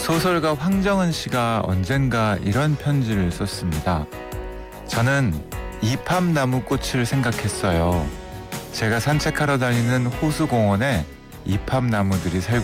소설가 황정은 씨가 언젠가 이런 편지를 썼습니다. 저는 이팝나무 꽃을 생각했어요. 제가 산책하러 다니는 호수공원에 이팝나무들이 살고